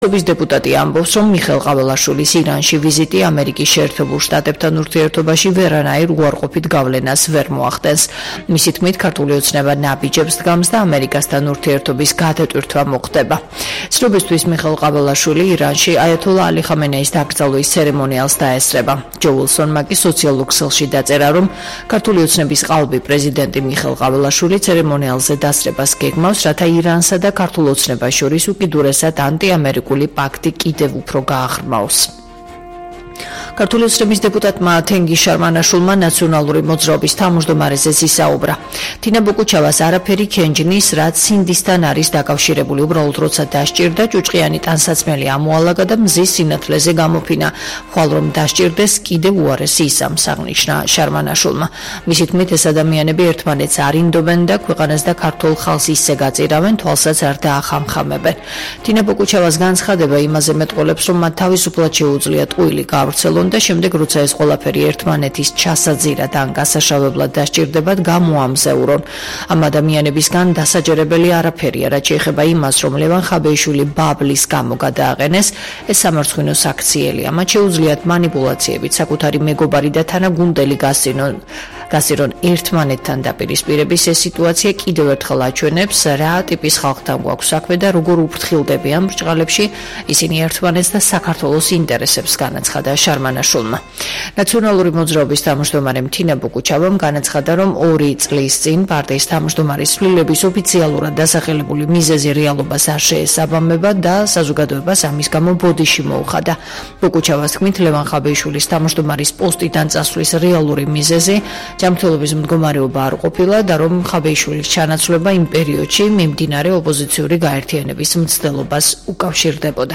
ობის დეპუტატი ამბობს, რომ მიხეილ ყაველაშვილის ირანში ვიზიტი ამერიკის შეერთებულ შტატებთან ურთიერთობაში ვერანაირ უარყოფით გავლენას ვერ მოახდენს. მისი თქმით, ქართული ოცნება ნაბიჯებს დგამს და ამერიკასთან ურთიერთობის გადატვირთვა მოხდება. ცნობისთვის მიხეილ ყაველაშვილი ირანში აიათოლა ალი ხამენეის დაკრძალვის ცერემონიალს დაესწრება. ჯო უილსონმა კი სოციალურ ქსელში დაწერა, რომ ქართული ოცნების ყალბი პრეზიდენტი მიხეილ ყაველაშვილი ცერემონიალზე დასწრებას გეგმავს, რათა ირანსა და ქართულ ოცნებას შორის უკიდურესად ანტიამერიკული პაქტი კიდევ უფრო გააღრმაოს. ქართული ოცნების დეპუტატმა თენგიზ შარმანაშვილმა ნაციონალური მოძრაობის თავმჯდომარეზე ისაუბრა. თინა ბოკუჩავას არაფერი ქენჯნის, რაც სინდისთან არის დაკავშირებული, უბრალოდ როცა დასჭირდა, ჭუჭყიანი ტანსაცმელი ამოალაგა და მზის სინათლეზე გამოფინა, ხვალ რომ დასჭირდეს კიდევ უარესი ისამს, აღნიშნა შარმანაშვილმა. მისი თქმით, ეს ადამიანები ერთმანეთს არ ინდობენ და ქვეყანას და ქართულ ხალხს ისე გაწირავენ, თვალსაც არ დაახამხამებენ. თინა ბოკუჩავას განცხადება იმაზე მეტყოლებს, რომ მათ თავისუფლად შეუძლიათ ტყუილი გაავრცელონ და შემდეგ, როცა ეს ყველაფერი ერთმანეთის ჩასაძირად ან გასაშავებლად დასჭირდებათ, გამოამზეურონ. ამ ადამიანებისგან დასაჯერებელი არაფერია, რაც შეეხება იმას, რომ ლევან ხაბეიშვილი ბაბლის გამო გადააყენეს, ეს სამარცხვინო საქციელია. მათ შეუძლიათ манипуляციებით საკუთარი მეგობარი და თანაგუნდელი გასცინონ ერთმანეთთან დაპირისპირების. ეს სიტუაცია კიდევ ერთხელ აჩვენებს, რა ტიპის ხალხთან გვაქვს საქმე და როგორ უფრთხილდებიან ბრჭყალებში ისინი ერთმანეთს და საქართველოს ინტერესებს, განაცხადა შარმანაშვილმა. ნაციონალური მოძრაობის თავმჯდომარემ თინა ბოკუჩავამ განაცხადა, რომ 2 წლის წინ პარტიის თავმჯდომარის ცვლილების ოფიციალურად დასახელებული მიზეზი რეალობას არ შეესაბამება და საზოგადოებას ამის გამო ბოდიში მოუხადა. ბოკუჩავას თქმით, ლევან ხაბეიშვილის თავმჯდომარის პოსტიდან წასვლის რეალური მიზეზი ჯანმრთელობის მდგომარეობა არ ყოფილა და რომ ხაბეიშვილის ჩანაცვლება იმ პერიოდში მიმდინარე ოპოზიციური გაერთიანების მცდელობას უკავშირდებოდა.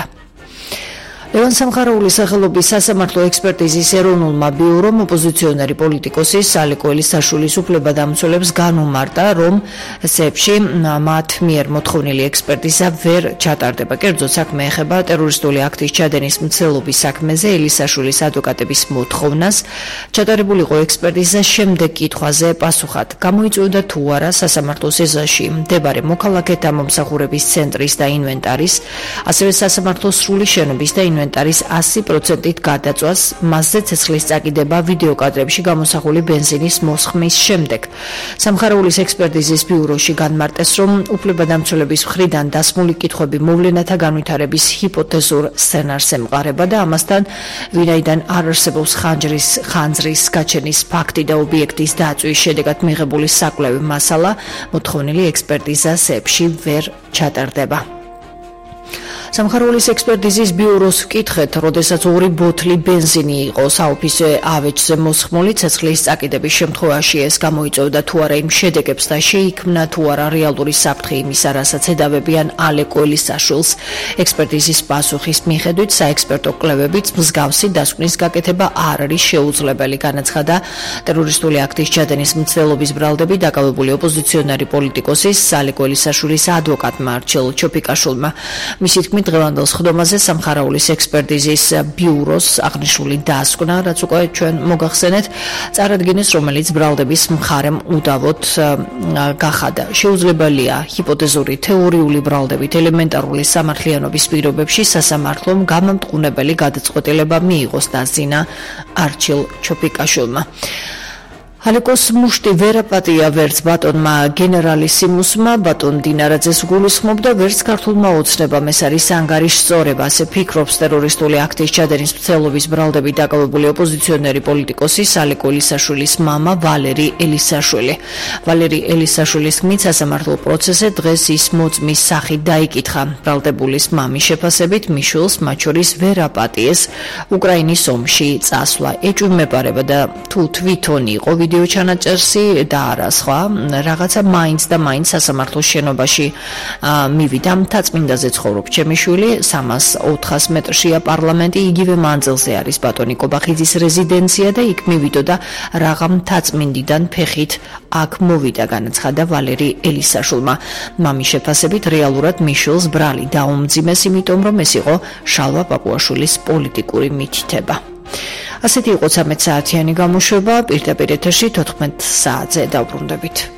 ლევან სამხარაულის სახელობის სასამართლო ექსპერტიზის ეროვნულმა ბიურომ ოპოზიციონერი პოლიტიკოსი სალიკო ელისაშვილის უფლებადამცველებს განუმარტა, რომ სეფში მათ მიერ მოთხოვნილი ექსპერტიზა ვერ ჩატარდება. კერძოდ, საქმე ეხება ტერორისტული აქტის ჩადენის მცდელობის საქმეზე ელისაშვილის ადვოკატების მოთხოვნას. ჩატარებულიყო ექსპერტიზა შემდეგ კითხვაზე პასუხად. გამოიწვევდა თუ არა სასამართლოს ეზოში მდებარე მოქალაქეთა მომსახურების ცენტრის და ინვენტარის, ასევე სასამართლოს სრული შენობის და ინვენტარის 100%-ით გადაწვას, მასზე ცეცხლის წაკიდება ვიდეოკადრებში გამოსახული ბენზინის მოსხმის შემდეგ. სამხარაულის ექსპერტიზის ბიუროში განმარტეს, რომ უფლებადამცველების მხრიდან დასმული კითხვები მოვლენათა განვითარების ჰიპოთეზურ სცენარს ემყარება და ამასთან, ვინაიდან არ არსებობს ხანძრის გაჩენის ფაქტი და ობიექტის დაწვის შედეგად მიღებული საკვლევი მასალა, მოთხოვნილი ექსპერტიზა სეფში ვერ ჩატარდება. სამხარაულის ექსპერტიზის ბიუროს ვკითხეთ, როდესაც 2 ბოთლი ბენზინი იყო საოფისე ავეჯზე მოსხმული ცეცხლის წაკიდების შემთხვევაში, ეს გამოიწვევდა თუ არა იმ შედეგებს და შეიქმნა თუ არა რეალური საფრთხე იმისა, რასაც ედავებიან ალეკო ელისაშვილს. ექსპერტიზის პასუხის მიხედვით საექსპერტო კვლევებით მსგავსი დასკვნის გაკეთება არ არის შეუძლებელი, განაცხადა ტერორისტული აქტის ჩადენის მცდელობის ბრალდები დაკავებული ოპოზიციონერი პოლიტიკოსის სალიკო ელისაშვილის ადვოკატმა არჩილ ჩოპიკაშვილმა. მისი თქმით, დღევანდელ სხდომაზე სამხარაულის ექსპერტიზის ბიუროს აღნიშნული დასკვნა, რაც უკვე ჩვენ მოგახსენეთ, წარადგინეს, რომელიც ბრალდების მხარემ უდავოდ გახადა. შეუძლებელია ჰიპოთეზური თეორიული ბრალდებით ელემენტარული სამართლიანობის პირობებში სასამართლომ გამამტყუნებელი გადაწყვეტილება მიიღოს, დასძინა არჩილ ჩოპიკაშვილმა. ალეკოს მუშტი ვერ აპატია ვერც ბატონმა გენერალისიმუსმა, ბატონ დინარაძეს გულისხმობდა, ვერც ქართულმა ოცნებამ. ეს არის ანგარიშსწორება, ასე ფიქრობს ტერორისტული აქტის ჩადენის მცდელობის ბრალდებით დაკავებული ოპოზიციონერი პოლიტიკოსი სალიკო ელისაშვილის მამა ვალერი ელისაშვილი. ვალერი ელისაშვილის თქმით, სასამართლო პროცესზე დღეს ის მოწმის სახით დაიკითხა. ბრალდებულის მამის შეფასებით, მიშვილს მათ შორის ვერ აპატიეს უკრაინის ომში წასვლა. ეჭვმეპარება და თუ თვითონ იყო ჩანაწერსი და არა სხვა, რაღაცა მაინც და მაინც სასამართლოს შენობაში მივიდა. მთაწმინდაზე ცხოვრობს ჩემი შვილი, 300-400 მეტრშია პარლამენტი, იგივე მანძილზე არის ბატონი კობახიძის რეზიდენცია და იქ მივიდო და რაღა მთაწმინდიდან ფეხით აქ მოვიდა, განაცხადა ვალერი ელისაშვილმა. მამის შეფასებით, რეალურად მიშვილს ბრალი დაუმძიმეს, იმიტომ რომ ეს იყო შალვა პაპუაშვილის პოლიტიკური მითითება. ასეთი იყო 13 საათიანი გამოშვება, პირდაპირ ეთერში 14 საათზე დავბრუნდებით.